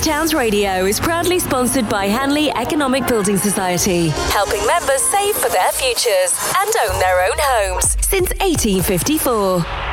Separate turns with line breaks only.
Towns Radio is proudly sponsored by Hanley Economic Building Society, helping members save for their futures and own their own homes since 1854.